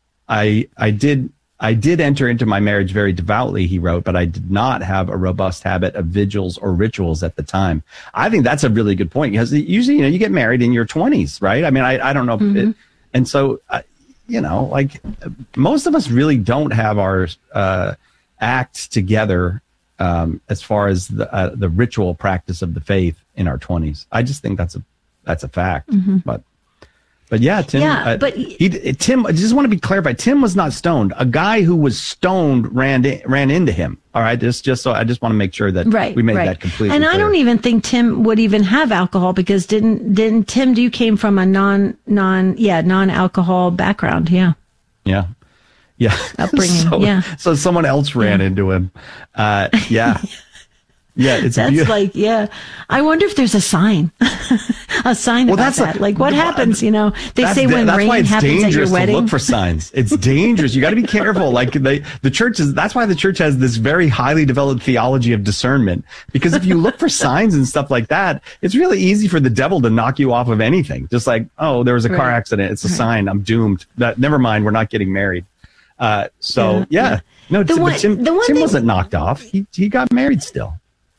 I I did I did enter into my marriage very devoutly, he wrote, but I did not have a robust habit of vigils or rituals at the time. I think that's a really good point because usually, you know, you get married in your twenties, right? I mean, I, I don't know. If Mm-hmm. it, and so, uh, you know, like most of us really don't have our uh, act together um, as far as the, uh, the ritual practice of the faith in our twenties. I just think that's a that's a fact. Mm-hmm. But but yeah, Tim. Yeah, uh, but- he, Tim. I just want to be clarified. Tim was not stoned. A guy who was stoned ran in, ran into him. All right, just just so I just want to make sure that Right, we made right. that completely And I clear. don't even think Tim would even have alcohol because didn't didn't Tim? You came from a non non yeah non alcohol background. Yeah. Yeah. Yeah. Upbringing, so, yeah. So someone else ran into him. Uh, yeah. Yeah. It's That's beautiful. like, yeah. I wonder if there's a sign, a sign Well, about that's that. a- like, what happens? You know, they That's say da- when that's why rain it's happens at your dangerous to wedding. look for signs. It's dangerous. You got to be careful. Like they, the church is. That's why the church has this very highly developed theology of discernment. Because if you look for signs and stuff like that, it's really easy for the devil to knock you off of anything. Just like, oh, there was a car Right. accident. It's a Right. sign. I'm doomed. That, never mind. We're not getting married. Uh, so Yeah, yeah, yeah. no, The Tim, one- but Tim, the one Tim thing- wasn't knocked off. He he got married still.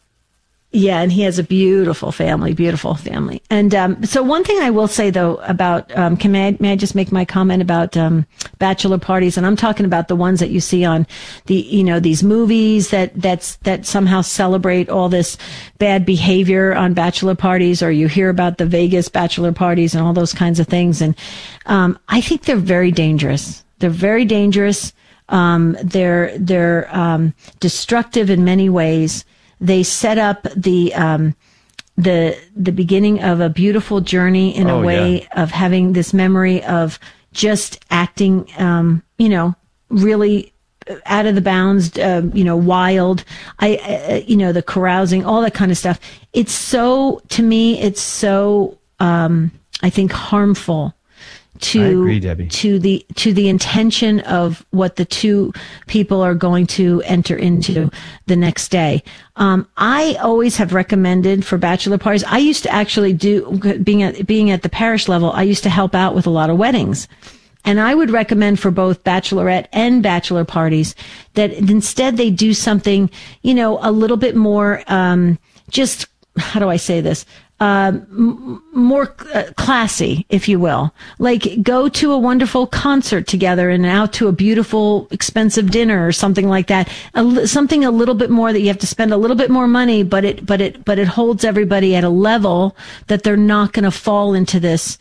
Yeah, and he has a beautiful family, beautiful family. And um, so one thing I will say though about um, can may I, may I just make my comment about um, bachelor parties? And I'm talking about the ones that you see on the you know these movies that that's that somehow celebrate all this bad behavior on bachelor parties, or you hear about the Vegas bachelor parties and all those kinds of things. And um, I think they're very dangerous. They're very dangerous. Um, they're they're um, destructive in many ways. They set up the um, the the beginning of a beautiful journey in Oh, a way yeah. of having this memory of just acting, um, you know, really out of the bounds, uh, you know, wild. I, uh, you know, the carousing, all that kind of stuff. It's so, to me, it's so, um, I think, harmful to I agree, Debbie. to the to the intention of what the two people are going to enter into the next day. Um, I always have recommended for bachelor parties. I used to actually do being at being at the parish level. I used to help out with a lot of weddings. And I would recommend for both bachelorette and bachelor parties that instead they do something, you know, a little bit more, um, just, how do I say this? Um, m- more uh, classy, if you will. Like go to a wonderful concert together and out to a beautiful, expensive dinner or something like that. A li- something a little bit more that you have to spend a little bit more money, but it, but it, but it holds everybody at a level that they're not going to fall into this,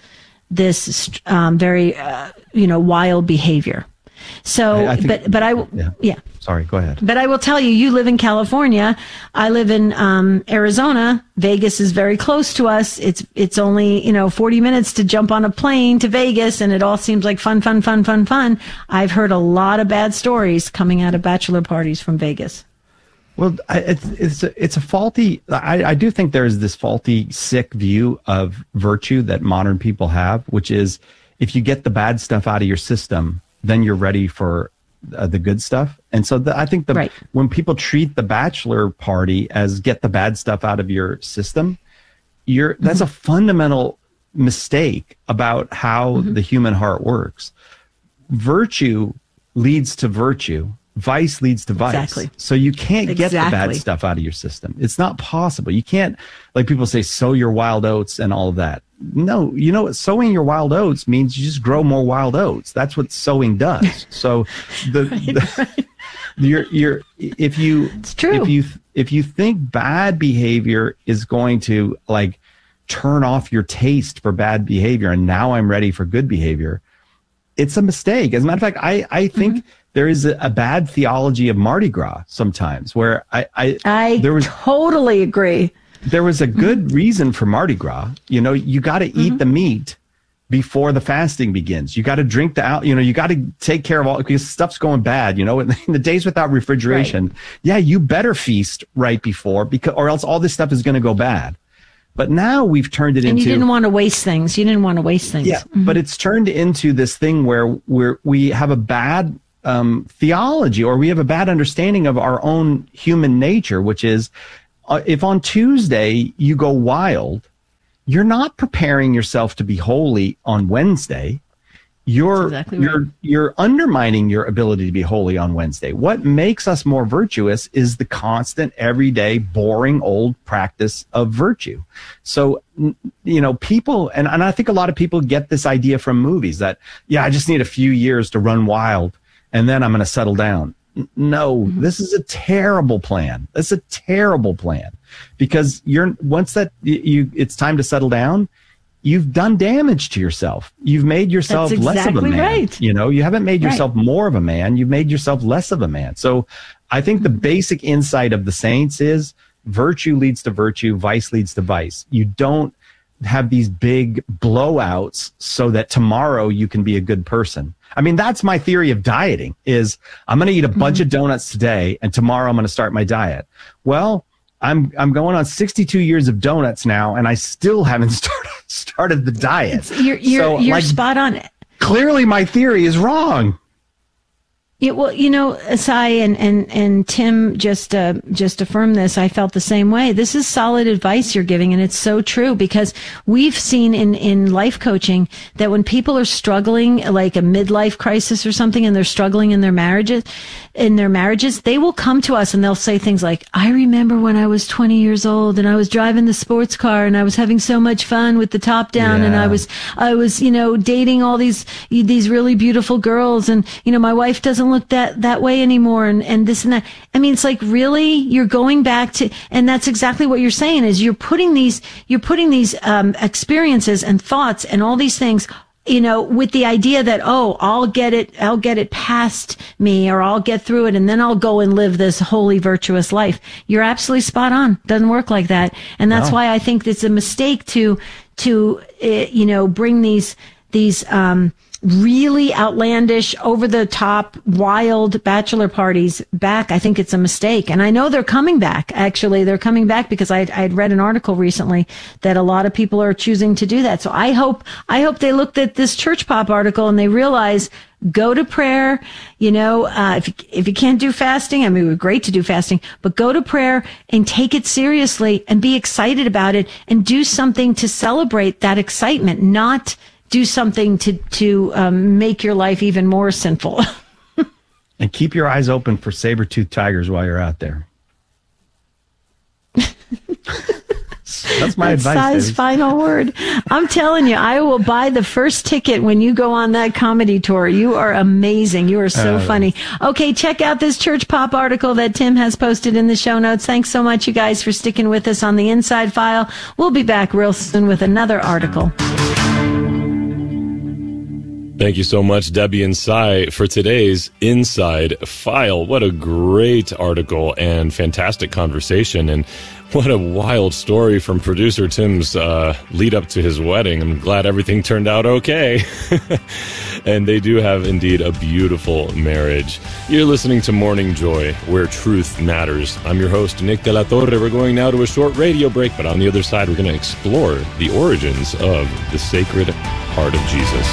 this, um, very, uh, you know, wild behavior. So, I- I think- but, but I, Yeah. yeah. Sorry. Go ahead. But I will tell you, you live in California. I live in um, Arizona. Vegas is very close to us. It's it's only, you know, forty minutes to jump on a plane to Vegas, and it all seems like fun, fun, fun, fun, fun. I've heard a lot of bad stories coming out of bachelor parties from Vegas. Well, I- it's it's a, it's a faulty. I, I do think there is this faulty, sick view of virtue that modern people have, which is if you get the bad stuff out of your system, then you're ready for uh, the good stuff. And so the, I think the Right. when people treat the bachelor party as get the bad stuff out of your system, you're that's a fundamental mistake about how the human heart works. Virtue leads to virtue. Vice leads to vice. Exactly. So you can't get the bad Exactly. stuff out of your system. It's not possible. You can't, like people say, sow your wild oats and all of that. No, you know what? Sowing your wild oats means you just grow more wild oats. That's what sowing does. So the, the you're, you're, if you, It's true. if you, if you think bad behavior is going to like turn off your taste for bad behavior and now I'm ready for good behavior, it's a mistake. As a matter of fact, I, I think Mm-hmm. there is a, a bad theology of Mardi Gras sometimes where I, I, I there was, totally agree. there was a good reason for Mardi Gras. You know, you got to eat the meat before the fasting begins. You got to drink the out, you know, you got to take care of all, because stuff's going bad, you know, in the days without refrigeration. Right. Yeah, you better feast right before, because, or else all this stuff is going to go bad. But now we've turned it and into. And you didn't want to waste things. You didn't want to waste things. Yeah, mm-hmm. But it's turned into this thing where we're, we have a bad um, theology, or we have a bad understanding of our own human nature, which is uh, if on Tuesday you go wild, you're not preparing yourself to be holy on Wednesday. You're exactly you're right. You're undermining your ability to be holy on Wednesday. What makes us more virtuous is the constant, everyday, boring, old practice of virtue. So, you know, people, and, and I think a lot of people get this idea from movies that, yeah, I just need a few years to run wild and then I'm going to settle down. No, mm-hmm. This is a terrible plan. That's a terrible plan, because you're once that you it's time to settle down, you've done damage to yourself. You've made yourself That's less exactly of a man. Right. You know, you haven't made yourself right. more of a man. You've made yourself less of a man. So I think the basic insight of the saints is virtue leads to virtue, vice leads to vice. You don't have these big blowouts so that tomorrow you can be a good person. I mean, that's my theory of dieting is I'm going to eat a bunch mm-hmm. of donuts today and tomorrow I'm going to start my diet. Well, I'm I'm going on sixty-two years of donuts now and I still haven't started started the diet. It's, you're you're, so, you're like, spot on. Clearly my theory is wrong. Yeah, well, you know, Asai and, and, and Tim just, uh, just affirmed this. I felt the same way. This is solid advice you're giving, and it's so true, because we've seen in, in life coaching that when people are struggling, like a midlife crisis or something, and they're struggling in their marriages, in their marriages, they will come to us and they'll say things like, I remember when I was twenty years old and I was driving the sports car and I was having so much fun with the top down, yeah. and I was, I was, you know, dating all these, these really beautiful girls, and, you know, my wife doesn't look that that way anymore, and and this and that. I mean, it's like, really, you're going back to, and that's exactly what you're saying, is you're putting these you're putting these um experiences and thoughts and all these things, you know, with the idea that, oh, I'll get it I'll get it past me, or I'll get through it and then I'll go and live this holy, virtuous life. You're absolutely spot on. Doesn't work like that. And that's no. why I think it's a mistake to to uh, you know, bring these these um really outlandish, over the top, wild bachelor parties back. I think it's a mistake. And I know they're coming back. Actually, they're coming back because I I had read an article recently that a lot of people are choosing to do that. So I hope, I hope they looked at this Church Pop article and they realize, go to prayer. You know, uh, if, if you can't do fasting, I mean, it would be great to do fasting, but go to prayer and take it seriously and be excited about it and do something to celebrate that excitement, not do something to, to um, make your life even more sinful. And keep your eyes open for saber-toothed tigers while you're out there. That's my That's advice. Sai's final word. I'm telling you, I will buy the first ticket when you go on that comedy tour. You are amazing. You are so uh, funny. Okay, check out this Church Pop article that Tim has posted in the show notes. Thanks so much, you guys, for sticking with us on the Inside File. We'll be back real soon with another article. Thank you so much, Debbie and Sai, for today's Inside File. What a great article and fantastic conversation, and what a wild story from producer Tim's uh, lead up to his wedding. I'm glad everything turned out okay. And they do have indeed a beautiful marriage. You're listening to Morning Joy, where truth matters. I'm your host, Nick De La Torre. We're going now to a short radio break, but on the other side, we're going to explore the origins of the Sacred Heart of Jesus.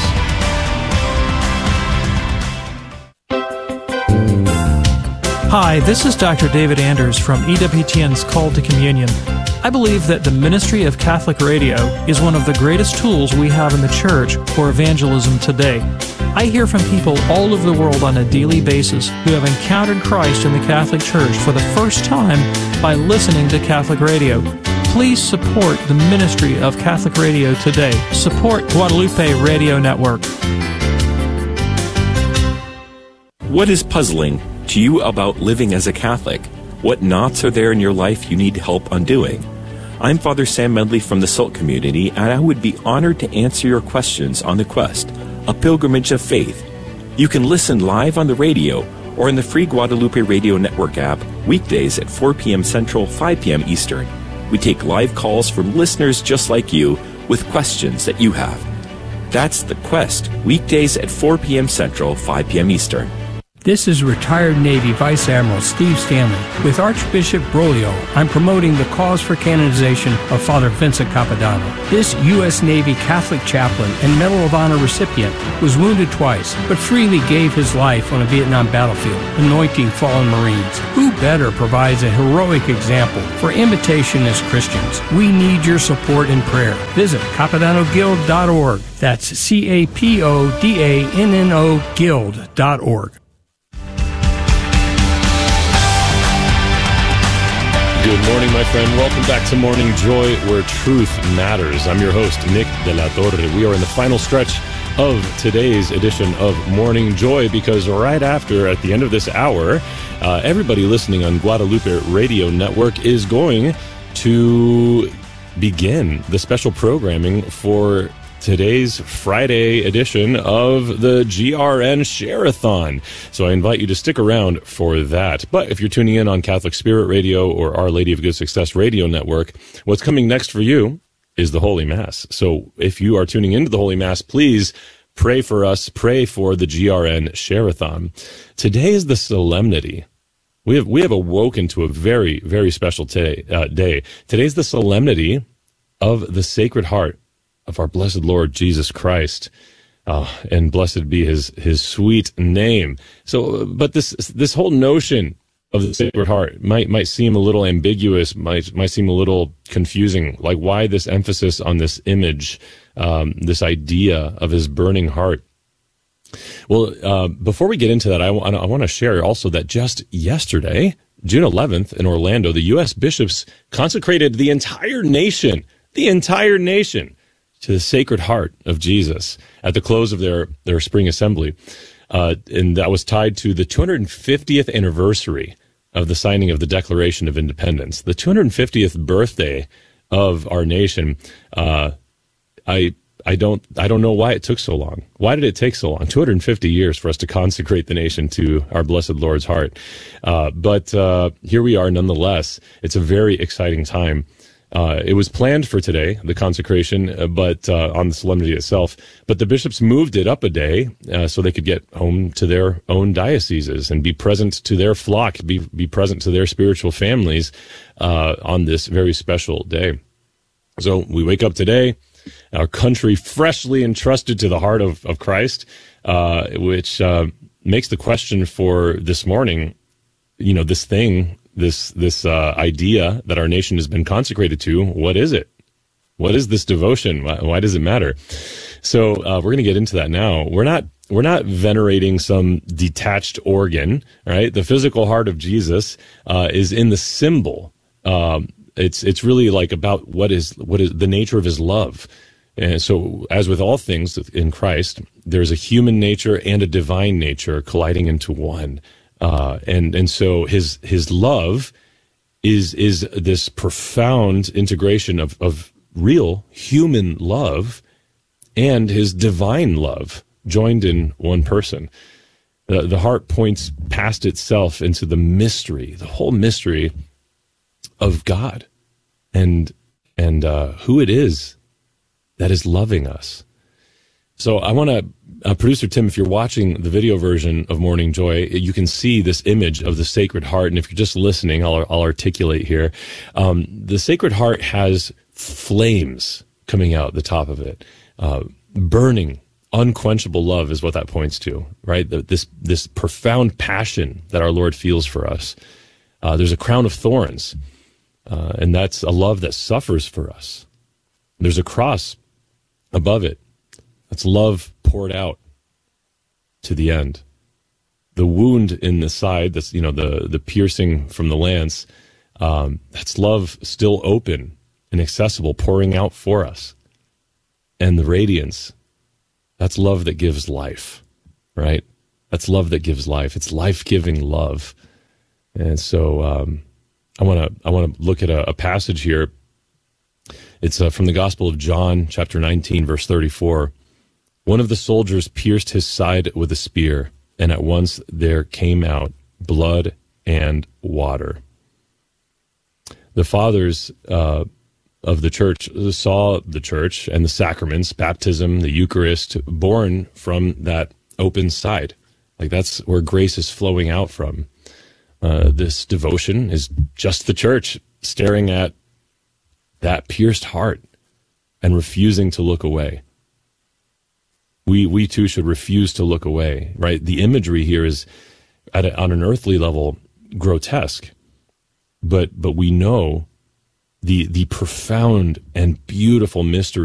Hi, this is Doctor David Anders from E W T N's Call to Communion. I believe that the ministry of Catholic radio is one of the greatest tools we have in the church for evangelism today. I hear from people all over the world on a daily basis who have encountered Christ in the Catholic Church for the first time by listening to Catholic radio. Please support the ministry of Catholic radio today. Support Guadalupe Radio Network. What is puzzling to you about living as a Catholic? What knots are there in your life you need help undoing? I'm Father Sam Medley from the Salt Community, and I would be honored to answer your questions on The Quest, a pilgrimage of faith. You can listen live on the radio or in the free Guadalupe Radio Network app weekdays at four p.m. Central, five p.m. Eastern. We take live calls from listeners just like you with questions that you have. That's The Quest, weekdays at four p.m. Central, five p.m. Eastern. This is retired Navy Vice Admiral Steve Stanley. With Archbishop Broglio, I'm promoting the cause for canonization of Father Vincent Capodanno. This U S Navy Catholic chaplain and Medal of Honor recipient was wounded twice, but freely gave his life on a Vietnam battlefield, anointing fallen Marines. Who better provides a heroic example for imitation as Christians? We need your support and prayer. Visit capodanno guild dot org. That's C A P O D A N N O guild dot org. Good morning, my friend. Welcome back to Morning Joy, where truth matters. I'm your host, Nick De La Torre. We are in the final stretch of today's edition of Morning Joy, because right after, at the end of this hour, uh, everybody listening on Guadalupe Radio Network is going to begin the special programming for today's Friday edition of the G R N Share-a-thon. So I invite you to stick around for that. But if you're tuning in on Catholic Spirit Radio or Our Lady of Good Success Radio Network, what's coming next for you is the Holy Mass. So if you are tuning into the Holy Mass, please pray for us, pray for the G R N Share-a-thon. Today is the solemnity. We have we have awoken to a very, very special today, uh, day. Today's the solemnity of the Sacred Heart of our blessed Lord Jesus Christ, uh, and blessed be his his sweet name. So, but this this whole notion of the Sacred Heart might might seem a little ambiguous, might might seem a little confusing. Like, why this emphasis on this image, um, this idea of his burning heart? Well, uh, before we get into that, I, w- I want to share also that just yesterday, June eleventh, in Orlando, the U S bishops consecrated the entire nation, the entire nation, to the Sacred Heart of Jesus at the close of their, their spring assembly. Uh, and that was tied to the two hundred fiftieth anniversary of the signing of the Declaration of Independence, the two hundred fiftieth birthday of our nation. Uh, I, I don't, I don't know why it took so long. Why did it take so long? two hundred fifty years for us to consecrate the nation to our blessed Lord's heart. Uh, but, uh, here we are nonetheless. It's a very exciting time. Uh, it was planned for today, the consecration, uh, but uh, on the solemnity itself. But the bishops moved it up a day uh, so they could get home to their own dioceses and be present to their flock, be be present to their spiritual families uh, on this very special day. So we wake up today, our country freshly entrusted to the heart of, of Christ, uh, which uh, makes the question for this morning, you know, this thing, this this uh, idea that our nation has been consecrated to, what is it? What is this devotion? Why, why does it matter? So uh, we're going to get into that now. We're not we're not venerating some detached organ, right? The physical heart of Jesus uh, is in the symbol. Um, it's it's really like about what is what is the nature of his love. And so, as with all things in Christ, there's a human nature and a divine nature colliding into one. Uh, and, and so his, his love is, is this profound integration of, of real human love and his divine love joined in one person. The, the heart points past itself into the mystery, the whole mystery of God and, and, uh, who it is that is loving us. So I want to, uh, producer Tim, if you're watching the video version of Morning Joy, you can see this image of the Sacred Heart. And if you're just listening, I'll, I'll articulate here. Um, the Sacred Heart has flames coming out the top of it. Uh, burning, unquenchable love is what that points to, right? The, this, this profound passion that our Lord feels for us. Uh, there's a crown of thorns, uh, and that's a love that suffers for us. There's a cross above it. That's love poured out to the end. The wound in the side, that's, you know, the, the piercing from the lance, um, that's love still open and accessible, pouring out for us. And the radiance, that's love that gives life, right? That's love that gives life. It's life-giving love. And so um, I want to I want to look at a, a passage here. It's uh, from the Gospel of John, chapter nineteen, verse thirty-four. One of the soldiers pierced his side with a spear, and at once there came out blood and water. The fathers uh, of the church saw the church and the sacraments, baptism, the Eucharist, born from that open side. Like that's where grace is flowing out from. Uh, this devotion is just the church staring at that pierced heart and refusing to look away. We we too should refuse to look away, right? The imagery here is at a, on an earthly level grotesque, but but we know the the profound and beautiful mystery